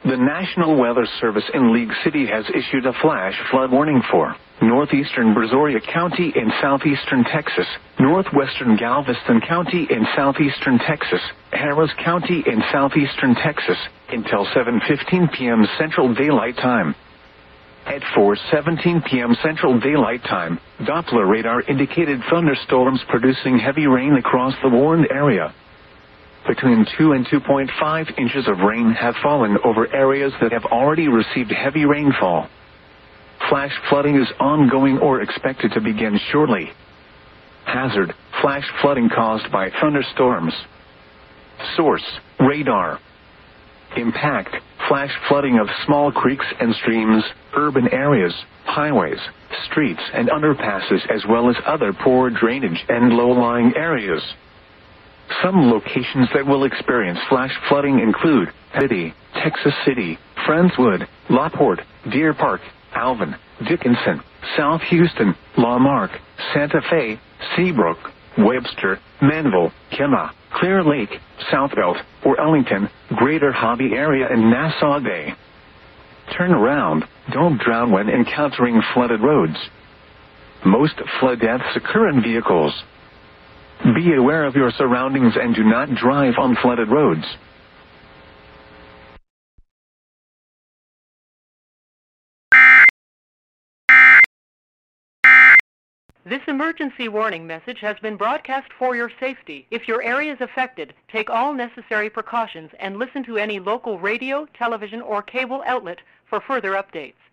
The National Weather Service in League City has issued a flash flood warning for northeastern Brazoria County in southeastern Texas, northwestern Galveston County in southeastern Texas, Harris County in southeastern Texas, until 7:15 p.m. Central Daylight Time. At 4:17 p.m. Central Daylight Time, Doppler radar indicated thunderstorms producing heavy rain across the warned area. Between 2 and 2.5 inches of rain have fallen over areas that have already received heavy rainfall. Flash flooding is ongoing or expected to begin shortly. Hazard: flash flooding caused by thunderstorms. Source: radar. Impact: flash flooding of small creeks and streams, urban areas, highways, streets and underpasses, as well as other poor drainage and low-lying areas. Some locations that will experience flash flooding include City, Texas City, Friendswood, LaPorte, Deer Park, Alvin, Dickinson, South Houston, La Marque, Santa Fe, Seabrook, Webster, Manville, Kenna, Clear Lake, Southbelt, or Ellington, Greater Hobby Area, and Nassau Bay. Turn around. Don't drown when encountering flooded roads. Most flood deaths occur in vehicles. Be aware of your surroundings and do not drive on flooded roads. This emergency warning message has been broadcast for your safety. If your area is affected, take all necessary precautions and listen to any local radio, television, or cable outlet for further updates.